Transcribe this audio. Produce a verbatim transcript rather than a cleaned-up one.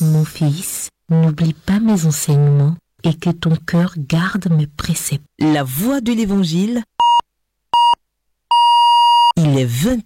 Mon fils, n'oublie pas mes enseignements et que ton cœur garde mes préceptes. La voix de l'Évangile, il est vingt